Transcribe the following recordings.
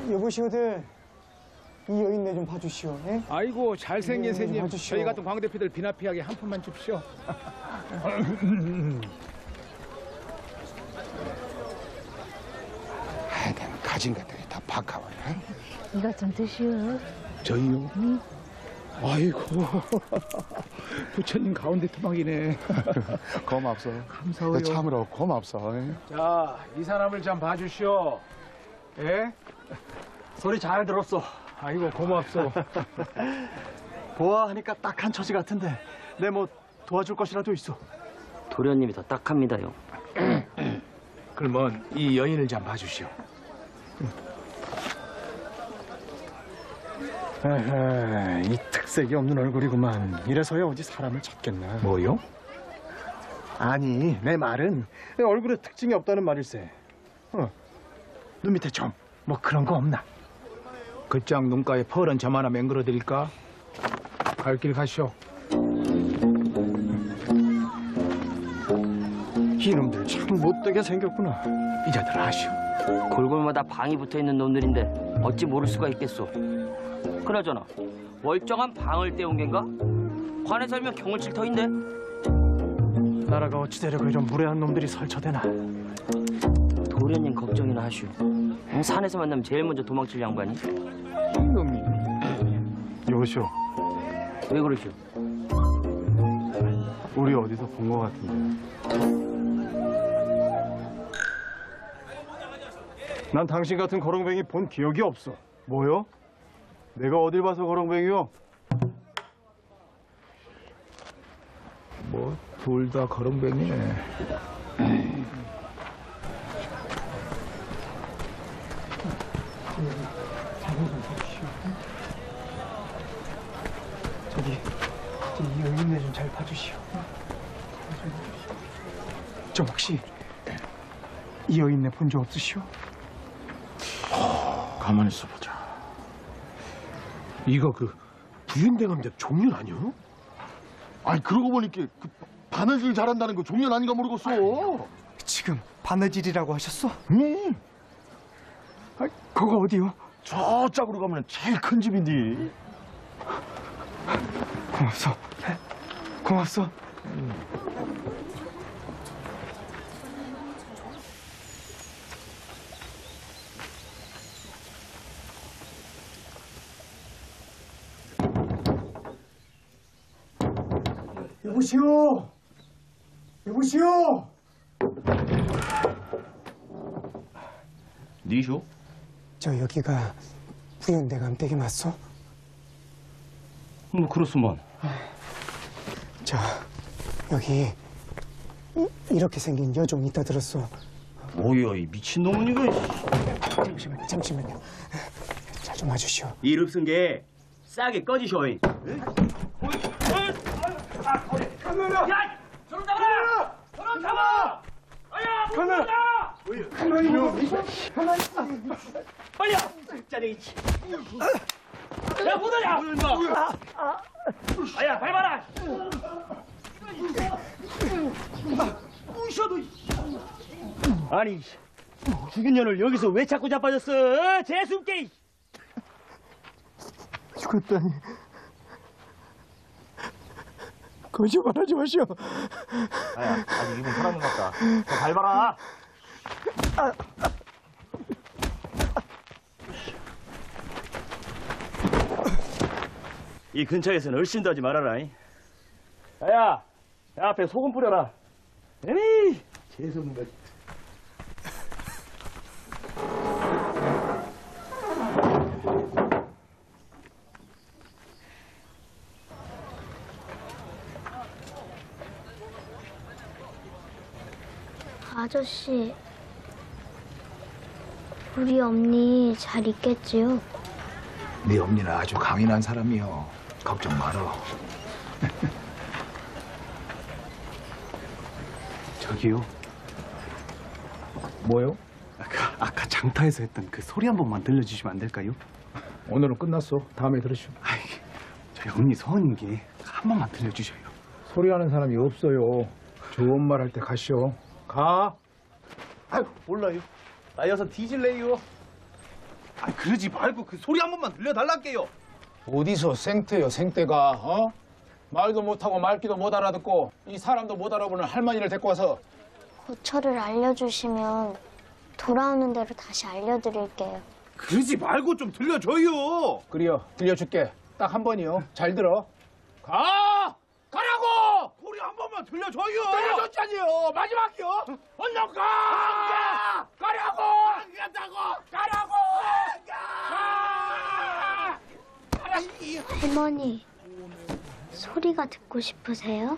여보시오들 이 여인네 좀 봐주시오. 예? 아이고 잘생긴 새님, 봐주시오. 저희 같은 광 대표들 비나피하게 한 푼만 줍시오. 하여간 가진 것들이 다 바카워요. 이것 좀 드시오. 저희요? 아이고 부처님 가운데 토막이네. 고맙소. 감사해요. 참으로 고맙소. 자, 이 사람을 좀 봐주시오. 예? 소리 잘 들었어. 아이고 고맙소. 보아하니까 딱한 처지 같은데 내 뭐 도와줄 것이라도 있어. 도련님이 더 딱합니다요. 그러면 이 여인을 좀 봐주시오. 에헤, 이 특색이 없는 얼굴이구만. 이래서야 어디 사람을 찾겠나. 뭐요? 아니, 내 말은 내 얼굴에 특징이 없다는 말일세. 눈 밑에 점, 뭐 그런 거 없나? 글장 눈가에 펄은 점 하나 맹글어 드릴까? 갈 길 가시오. 이놈들 참 못되게 생겼구나. 이자들 하시오. 골골마다 방이 붙어있는 놈들인데 어찌 모를 수가 있겠소. 그나저나 멀쩡한 방을 떼온 겐가? 관에 살면 경을 칠 터인데. 나라가 어찌 되려고 이런 무례한 놈들이 설쳐대나. 도련님 걱정이나 하시오. 산에서 만나면 제일 먼저 도망칠 양반이. 이놈이. 여보시오, 왜 그러시오? 우리 어디서 본 거 같은데. 난 당신 같은 거렁뱅이 본 기억이 없어. 뭐요? 내가 어딜 봐서 거렁뱅이요? 뭐 둘 다 거렁뱅이네. 저기 이 여인네 좀 잘 봐주시오. 저 혹시 이 여인네 본 적 없으시오? 가만히 있어보자. 이거 그 부윤대감대 종륜 아니요? 아니 그러고 보니까 그 바느질 잘한다는 거 종련 아닌가 모르겠어. 지금 바느질이라고 하셨어? 응. 아, 그거 어디요? 저 짝으로 가면 제일 큰 집인데. 고맙소. 고맙소. 여보시오! 여보시오! 니쇼? 저 여기가 부연대감 댁이 맞소? 뭐 그렇소만. 저 여기 이렇게 생긴 여종 있다 들었어. 뭐야 이 미친놈은 이거. 잠시만요. 잘 좀 와주시오. 일 없은 게 싸게 꺼지쇼잉. 빨리야! 짜리. 야, 보다냐! 아야, 밟아라! 부셔도. 아니, 죽인 년을 여기서 왜 자꾸 자빠졌어? 재수없게! 죽었다니. 거짓말하지 마시오. 아야, 아직 이분 살아있는 것 같다. 더 밟아라. 이 근처에서는 얼씬도 하지 말아라. 야야, 앞에 소금 뿌려라. 에이, 재수없는 거. 아저씨, 우리 엄니 잘 있겠지요? 네 엄니는 아주 강인한 사람이요. 걱정 말어. 저기요. 뭐요? 아까 장터에서 했던 그 소리 한 번만 들려주시면 안 될까요? 오늘은 끝났어. 다음에 들으시오. 아이, 저희 언니 소원인 게 한 번만 들려주셔요. 소리하는 사람이 없어요. 좋은 말 할 때 가시오. 가. 아유, 몰라요. 나 여서 뒤질래요. 아, 그러지 말고 그 소리 한 번만 들려달랄게요. 어디서 생떼요, 생떼가, 어? 말도 못하고 말귀도 못 알아듣고 이 사람도 못 알아보는 할머니를 데리고 와서 고처를 알려주시면 돌아오는 대로 다시 알려드릴게요. 그러지 말고 좀 들려줘요. 그래요, 들려줄게. 딱 한 번이요. 잘 들어. 가! 가라고! 소리 한 번만 들려줘요. 들려줬잖아요. 마지막이요. 얼른 가! 가라고! 안 간다고. 가라고! 가! 할머니, 소리가 듣고 싶으세요?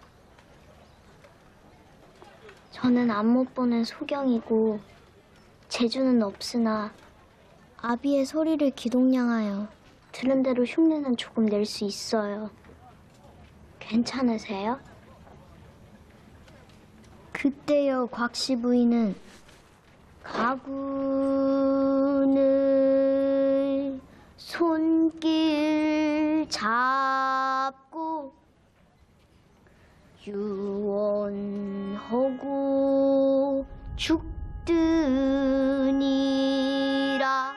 저는 안 못 보는 소경이고 재주는 없으나 아비의 소리를 기동량하여 들은 대로 흉내는 조금 낼 수 있어요. 괜찮으세요? 그때여 곽씨 부인은 가군을 손길 잡고 유언하고 죽드니라.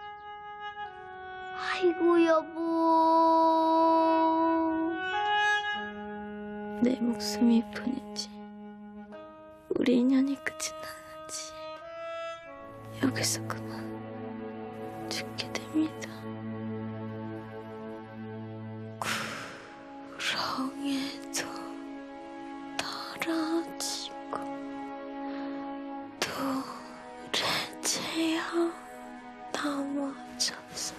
아이고 여보. 내 목숨이 뿐이지 우리 인연이 끝이 나는지 여기서 그만 죽게 됩니다. 구렁에도 떨어지고 돌에 채여 넘어져서